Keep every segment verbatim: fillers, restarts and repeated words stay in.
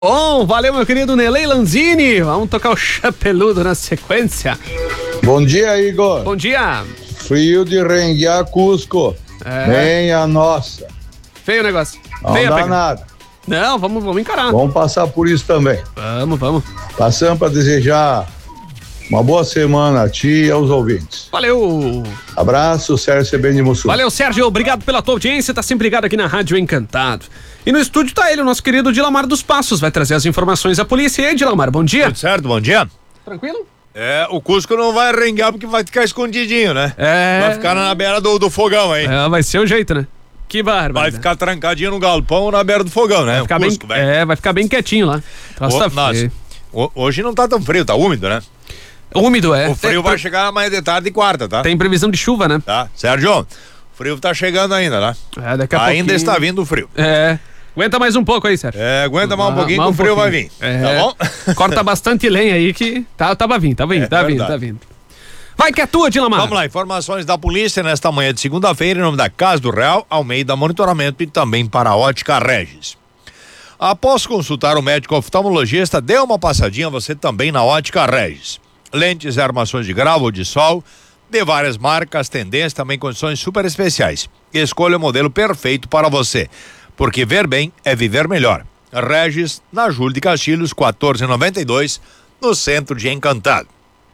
Bom, valeu, meu querido Nelei Lanzini. Vamos tocar o Chapeludo na sequência. Bom dia, Igor. Bom dia. Frio de renguear Cusco. É. Venha nossa. Feio o negócio. Não Feio a dá pegada. nada. Não, vamos, vamos encarar. Vamos passar por isso também. Vamos, vamos. Passando para desejar uma boa semana a ti e aos ouvintes. Valeu. Abraço, Sérgio C B de Mussum. Valeu, Sérgio. Obrigado pela tua audiência. Tá sempre ligado aqui na Rádio Encantado. E no estúdio tá ele, o nosso querido Dilamar dos Passos. Vai trazer as informações da polícia. E aí, Dilamar, bom dia. Tudo certo, bom dia. Tranquilo? É, o Cusco não vai rengar porque vai ficar escondidinho, né? É. Vai ficar na beira do, do fogão aí. É, vai ser o jeito, né? Que barba. Vai ficar trancadinho no galpão ou na beira do fogão, né? Vai ficar o Cusco, bem, velho. é, vai ficar bem quietinho lá. O, Tá nossa, feio. o- hoje não tá tão frio, tá úmido, né? Úmido, é. O frio tem, vai chegar amanhã de tarde e quarta, tá? Tem previsão de chuva, né? Tá, Sérgio, o frio tá chegando ainda, né? É, daqui a Ainda pouquinho. está vindo o frio. É. Aguenta mais um pouco aí, Sérgio. É, aguenta mais um pouquinho Mais que o frio vai vir. É. Tá bom? Corta bastante lenha aí que tá, tava vindo, tá vindo, É, tá vindo, verdade. tá vindo. Vai que é tua, Dilamar. Vamos lá, informações da polícia nesta manhã de segunda-feira em nome da Casa do Real, Almeida Monitoramento e também para a Ótica Regis. Após consultar o médico oftalmologista, dê uma passadinha você também na Ótica Regis. Lentes e armações de grau ou de sol, de várias marcas, tendências, também condições super especiais. Escolha o modelo perfeito para você, porque ver bem é viver melhor. Regis, na Júlio de Castilhos, quatorze noventa e dois, no centro de Encantado.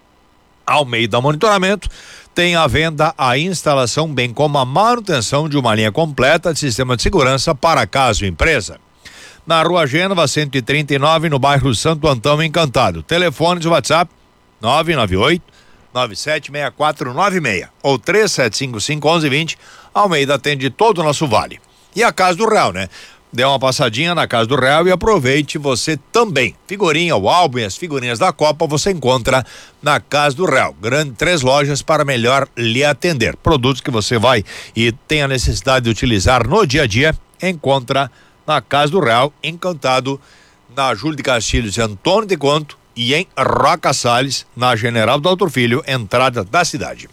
Almeida Monitoramento tem à venda a instalação, bem como a manutenção de uma linha completa de sistema de segurança para casa ou empresa. Na Rua Gênova, cento e trinta e nove, no bairro Santo Antão, Encantado. Telefones e WhatsApp nove nove oito, nove sete seis quatro nove seis ou três sete cinco cinco, um um dois zero. Almeida atende todo o nosso vale. E a Casa do Real, né? Dê uma passadinha na Casa do Real e aproveite você também. Figurinha, o álbum e as figurinhas da Copa você encontra na Casa do Real. Grande três lojas para melhor lhe atender. Produtos que você vai e tem a necessidade de utilizar no dia a dia, encontra na Casa do Real, Encantado, na Júlio de Castilhos e Antônio de Conto e em Roca Salles, na General Doutor Filho, entrada da cidade.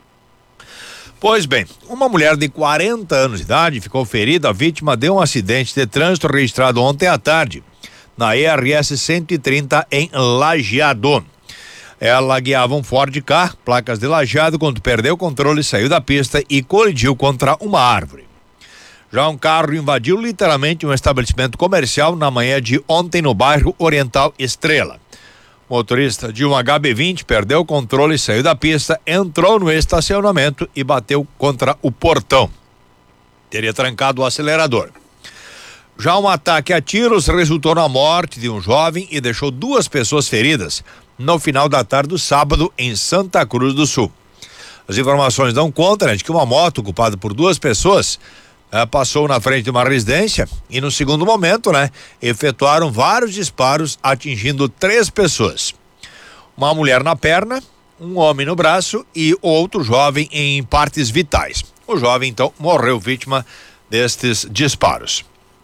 Pois bem, uma mulher de quarenta anos de idade ficou ferida, vítima de um acidente de trânsito registrado ontem à tarde, na E R S cento e trinta em Lajeado. Ela guiava um Ford Ka, placas de Lajeado, quando perdeu o controle, saiu da pista e colidiu contra uma árvore. Já um carro invadiu literalmente um estabelecimento comercial na manhã de ontem no bairro Oriental Estrela. Motorista de um H B vinte perdeu o controle e saiu da pista, entrou no estacionamento e bateu contra o portão. Teria trancado o acelerador. Já um ataque a tiros resultou na morte de um jovem e deixou duas pessoas feridas no final da tarde do sábado em Santa Cruz do Sul. As informações dão conta, né, de que uma moto ocupada por duas pessoas Uh, passou na frente de uma residência e no segundo momento, né, efetuaram vários disparos atingindo três pessoas. Uma mulher na perna, um homem no braço e outro jovem em partes vitais. O jovem então morreu vítima destes disparos.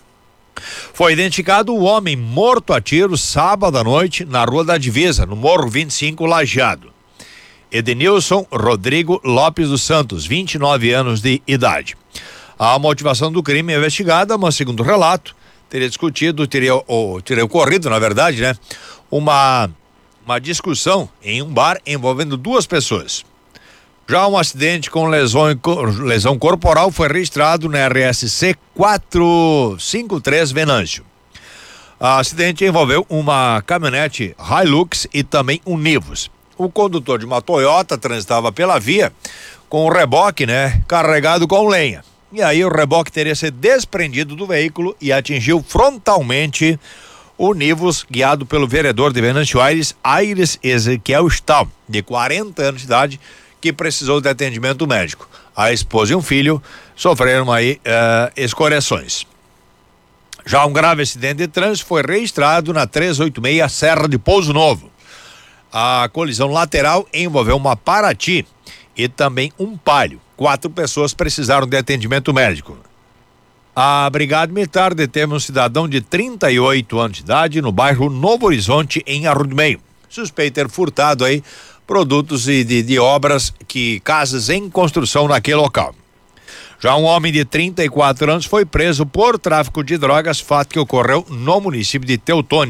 Foi identificado o homem morto a tiro sábado à noite na Rua da Divisa, no Morro vinte e cinco, Lajeado. Edenilson Rodrigo Lopes dos Santos, vinte e nove anos de idade. A motivação do crime é investigada, mas segundo o relato, teria discutido, teria, ou, teria ocorrido, na verdade, né? Uma, uma discussão em um bar envolvendo duas pessoas. Já um acidente com lesão, lesão corporal foi registrado na R S C quatrocentos e cinquenta e três Venâncio. O acidente envolveu uma caminhonete Hilux e também um Nivus. O condutor de uma Toyota transitava pela via com o reboque, né, carregado com lenha. E aí o reboque teria se desprendido do veículo e atingiu frontalmente o Nivus, guiado pelo vereador de Venâncio Aires, Aires Ezequiel Stahl, de quarenta anos de idade, que precisou de atendimento médico. A esposa e um filho sofreram aí uh, escoriações. Já um grave acidente de trânsito foi registrado na trezentos e oitenta e seis Serra de Pouso Novo. A colisão lateral envolveu uma Paraty e também um Palio. Quatro pessoas precisaram de atendimento médico. A Brigada Militar deteve um cidadão de trinta e oito anos de idade no bairro Novo Horizonte, em Arroio do Meio. Suspeito de ter furtado aí produtos de, de, de obras, que casas em construção naquele local. Já um homem de trinta e quatro anos foi preso por tráfico de drogas, fato que ocorreu no município de Teutônia.